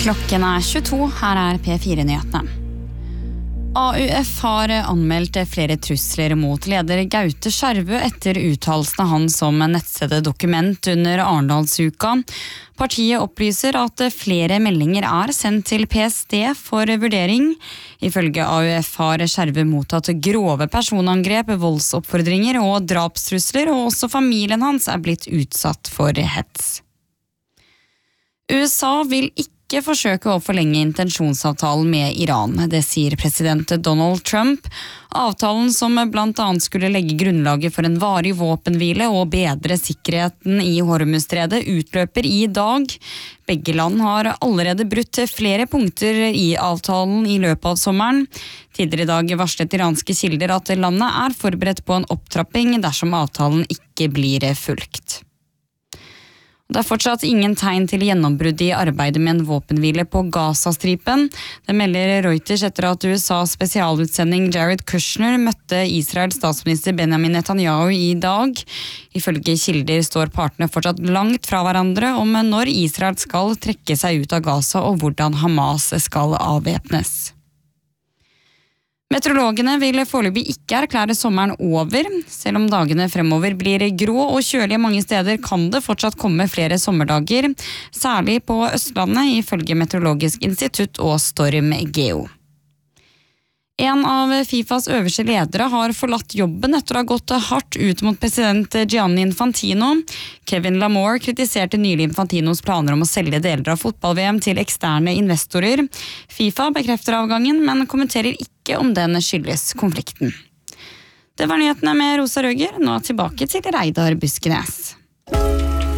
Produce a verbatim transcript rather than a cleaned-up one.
Klokken er tjueto, her er P fire-nyhetene. A U F har anmeldt flere trusler mot leder Gaute Skjervø etter uttalelsene hans om nettstedet Dokument under Arendalsuka. Partiet opplyser at flere meldinger er sendt til P S D for vurdering. Ifølge A U F har Skjervø mottatt grove personangrep, voldsoppfordringer og drapstrusler, og også familien hans er blitt utsatt for hets. U S A vil ikke ikke forsøke å forlenge intensjonsavtalen med Iran, det sier president Donald Trump. Avtalen som blant annet skulle legge grunnlaget for en varig våpenhvile og bedre sikkerheten i Hormuzstredet utløper i dag. Begge land har allerede brutt flere punkter i avtalen i løpet av sommeren. Tidligere i dag varslet iranske kilder at landet er forberedt på en opptrapping dersom avtalen ikke blir fulgt. Det er fortsatt ingen tegn til gjennombrudd i arbeidet med en våpenhvile på Gazastripen. Det melder Reuters etter at U S A's spesialutsending Jared Kushner møtte Israels statsminister Benjamin Netanyahu i dag. Ifølge kilder står partene fortsatt langt fra hverandre om når Israel skal trekke seg ut av Gaza og hvordan Hamas skal avvæpnes. Meteorologene vil foreløpig ikke erklære sommeren over. Selv om dagene fremover blir grå og kjølige mange steder, kan det fortsatt komme flere sommerdager, særlig på Østlandet, ifølge Meteorologisk institutt og Storm Geo. En av FIFAs øverste ledere har forlatt jobben etter å ha gått hardt ut mot president Gianni Infantino. Kevin Lamore kritiserte nylig Infantinos planer om å selge deler av fotball-V M til eksterne investorer. FIFA bekrefter avgangen, men kommenterer ikke om den skyldes konflikten. Det var nyhetene med Rosa Røger, nå tilbake til Reidar Buskenes.